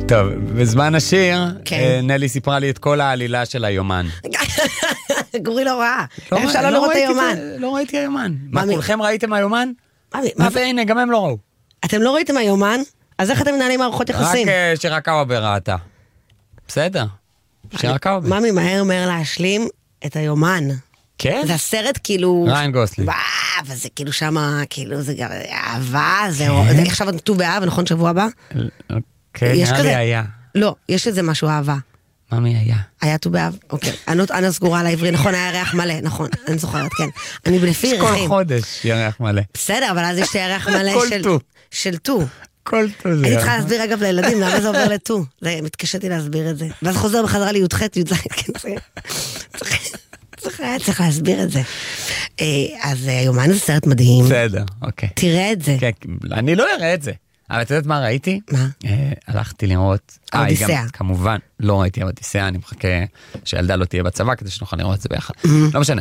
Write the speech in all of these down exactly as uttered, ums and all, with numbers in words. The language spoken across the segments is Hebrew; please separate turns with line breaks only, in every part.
טוב, בזמן השיר, נלי סיפרה לי את כל העלילה של היומן.
גורי לא ראה. איך אפשר לא לראות היומן?
לא ראיתי היומן. מה, כולכם ראיתם היומן?
מה,
והנה, גם הם לא ראו.
אתם לא ראיתם היומן? אז איך אתם מנהלים מערכות יחסים?
רק שירקאווה בראתה. בסדר. שירקאווה.
ממי מהר מהר להשלים את היומן.
כן?
זה הסרט כאילו...
ריין גוסלינג.
וואו, וזה כאילו שמה, כאילו זה גם אהבה, זה... עכשיו נטו באהב, נכון שבוע הבא?
כן, נראה לי היה.
לא, יש איזה משהו אהבה.
מה מי היה?
היה ט"ו באב, אוקיי. אני סגורה על העברי, נכון, היה ירח מלא, נכון, אני זוכרת, כן. אני בלפי ירחים.
כל חודש ירח מלא.
בסדר, אבל אז יש ירח מלא של ט"ו.
כל ט"ו זה.
אני צריכה להסביר אגב לילדים, למה זה עובר לט"ו. זה מתקשתי להסביר את זה. ואז חוזר בחזרה לי"ח, י"ז, כן, צריך להסביר את זה. אז היומן זה סרט מדהים.
בסדר, אוקיי.
תראה את זה.
אני לא אראה את זה. אבל את יודעת מה ראיתי?
מה?
הלכתי לראות...
אודיסאה.
כמובן, לא ראיתי אודיסאה, אני מחכה שילדה לא תהיה בצבא, כדי שנוכל לראות את זה ביחד. לא משנה.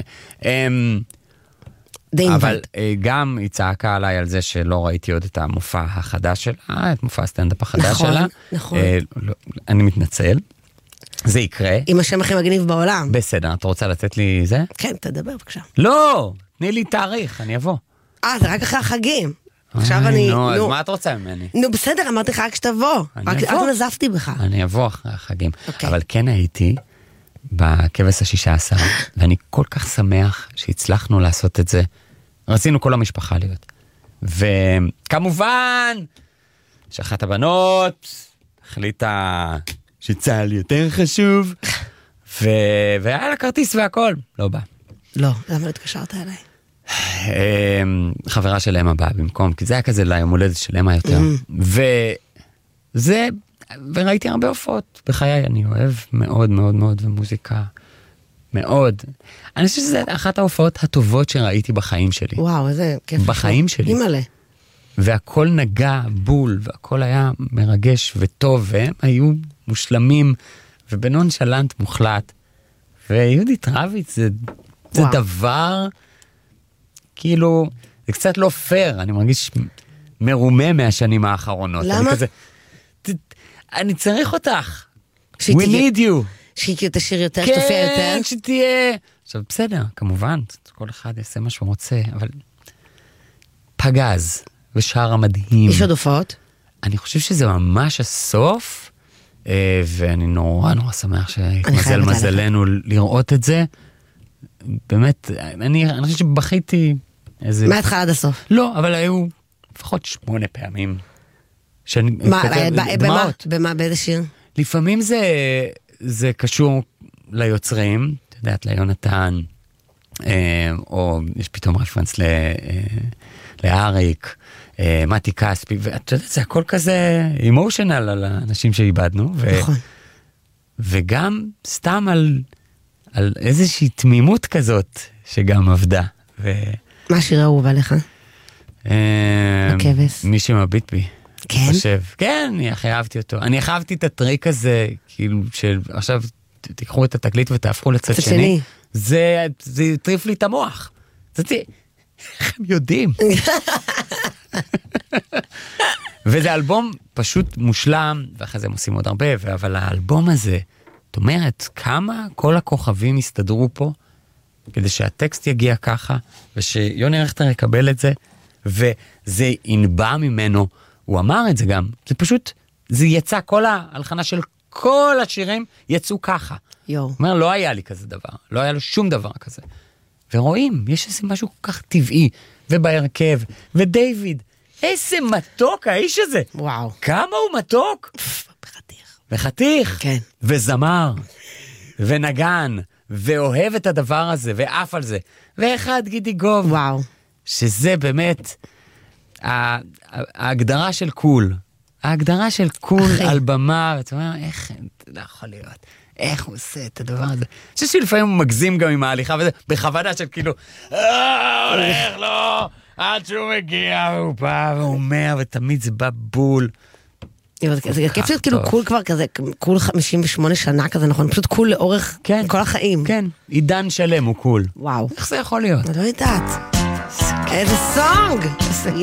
אבל גם היא צעקה עליי על זה שלא ראיתי עוד את המופע החדש שלה, את מופע הסטנדאפ החדש שלה.
נכון, נכון.
אני מתנצל. זה יקרה.
עם השם הכי מגניב בעולם.
בסדר, אתה רוצה לתת לי זה?
כן, תדבר בבקשה.
לא, תני לי תאריך, אני אבוא.
אה, זה רק אחרי החגים. עכשיו אני...
נו, אז מה את רוצה ממני?
נו, בסדר, אמרתי לך רק שתבוא. רק נזפתי בך.
אני אבוא אחרי החגים. אבל כן הייתי בכבש השישה עשר, ואני כל כך שמח שהצלחנו לעשות את זה. רצינו כל המשפחה להיות. וכמובן, שאחת הבנות החליטה שצהל יותר חשוב, והיה לה כרטיס והכל. לא בא.
לא, למה לא התקשרת אליי?
חברה של אמה באה במקום, כי זה היה כזה ליום הולדת של אמה יותר. וזה, וראיתי הרבה הופעות בחיי, אני אוהב מאוד מאוד מאוד, ומוזיקה מאוד. אני חושב שזה אחת ההופעות הטובות שראיתי בחיים שלי.
וואו, איזה כיף.
בחיים שלי.
אימאלה.
והכל נגע בול, והכל היה מרגש וטוב, והם היו מושלמים, ובנונשלנט מוחלט. ויהודית רביץ, זה, זה דבר... כאילו, זה קצת לא פייר, אני מרגיש מרומה מהשנים האחרונות.
למה?
אני כזה, אני צריך אותך. We need you.
שהיא תשאיר יותר, שתופיע יותר.
כן, שתהיה. עכשיו, בסדר, כמובן, כל אחד יעשה מה שהוא רוצה, אבל פגז ושר המדהים.
יש עוד הופעות?
אני חושב שזה ממש הסוף, ואני נורא נורא שמח שהתמזל מזלנו לראות את זה. באמת, אני, אני חושב שבכיתי איזה...
מהתחלה עד הסוף.
לא, אבל היו לפחות שמונה פעמים. שאני...
מה, במה? במה, באיזה שיר?
לפעמים זה, זה קשור ליוצרים, אתה יודעת, ליונתן, או יש פתאום רפרנס ל, לאריק, מתי כספי, ואתה יודעת, זה הכל כזה אמושיונל על האנשים שאיבדנו, ו,
נכון.
וגם סתם על... על איזושהי תמימות כזאת שגם עבדה. ו...
מה השיר האהוב עליך? הכבש.
מי שמביט בי.
כן?
חושב. כן, אני הכי אהבתי אותו. אני אהבתי את הטריק הזה, כאילו, שעכשיו תיקחו את התקליט ותהפכו לצד שני. זה, זה יטריף לי את המוח. זה תהיה, איך הם יודעים? וזה אלבום פשוט מושלם, ואחרי זה הם עושים עוד הרבה, אבל האלבום הזה, זאת אומרת, כמה כל הכוכבים הסתדרו פה, כדי שהטקסט יגיע ככה, ושיוני רכטר יקבל את זה, וזה ינבע ממנו, הוא אמר את זה גם, זה פשוט, זה יצא, כל ההלחנה של כל השירים יצאו ככה.
יו.
הוא אומר, לא היה לי כזה דבר, לא היה לו שום דבר כזה. ורואים, יש איזה משהו כל כך טבעי, ובהרכב, ודייוויד, איזה מתוק האיש הזה.
וואו.
כמה הוא מתוק.
בחתיך.
וחתיך.
כן.
וזמר. ונגן. ואוהב את הדבר הזה, ואף על זה. ואחד גידי גוב.
וואו.
שזה באמת ההגדרה של קול. ההגדרה של קול על במה, ואתה אומר, איך, לא יכול להיות. איך הוא עושה את הדבר הזה? אני חושב שלפעמים הוא מגזים גם עם ההליכה, וזה בכוונה של כאילו, אה, הולך, לא, עד שהוא מגיע, והוא בא, והוא אומר, ותמיד זה בא בול.
זה כיף להיות כאילו קול כבר כזה, קול חמישים ושמונה שנה כזה, נכון? פשוט קול לאורך כל החיים.
כן, עידן שלם הוא קול.
וואו.
איך זה יכול להיות?
אני לא יודעת. איזה סונג!